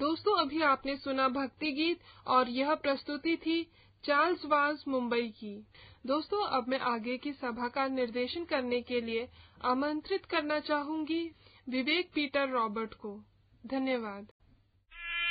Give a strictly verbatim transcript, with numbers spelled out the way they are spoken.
दोस्तों अभी आपने सुना भक्ति गीत और यह प्रस्तुति थी चार्ल्स वाज मुंबई की। दोस्तों अब मैं आगे की सभा का निर्देशन करने के लिए आमंत्रित करना चाहूंगी विवेक पीटर रॉबर्ट को। धन्यवाद।